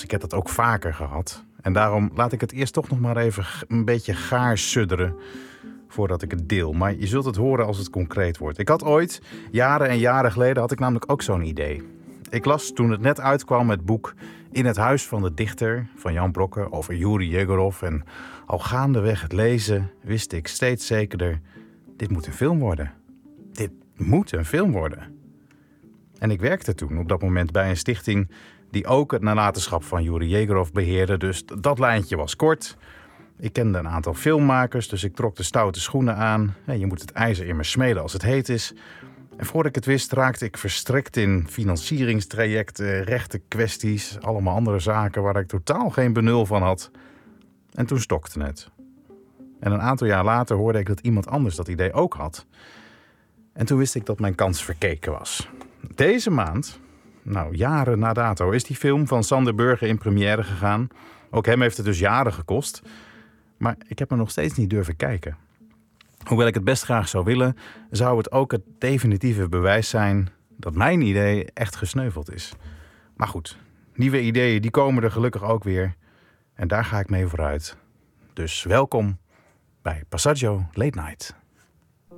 Ik heb dat ook vaker gehad. En daarom laat ik het eerst toch nog maar even een beetje gaar sudderen voordat ik het deel. Maar je zult het horen als het concreet wordt. Ik had ooit, jaren en jaren geleden, had ik namelijk ook zo'n idee. Ik las toen het net uitkwam het boek In het huis van de dichter van Jan Brokke over Juri Jegorov. En al gaandeweg het lezen wist ik steeds zekerder, dit moet een film worden. Dit moet een film worden. En ik werkte toen op dat moment bij een stichting die ook het nalatenschap van Juri Jegorov beheerde. Dus dat lijntje was kort. Ik kende een aantal filmmakers, dus ik trok de stoute schoenen aan. Je moet het ijzer immers smeden als het heet is. En voordat ik het wist raakte ik verstrikt in financieringstrajecten, rechtenkwesties, allemaal andere zaken waar ik totaal geen benul van had. En toen stokte het. En een aantal jaar later hoorde ik dat iemand anders dat idee ook had. En toen wist ik dat mijn kans verkeken was. Deze maand, jaren na dato, is die film van Sander Burger in première gegaan. Ook hem heeft het dus jaren gekost. Maar ik heb er nog steeds niet durven kijken. Hoewel ik het best graag zou willen, zou het ook het definitieve bewijs zijn dat mijn idee echt gesneuveld is. Maar goed, nieuwe ideeën die komen er gelukkig ook weer. En daar ga ik mee vooruit. Dus welkom bij Passaggio Late Night.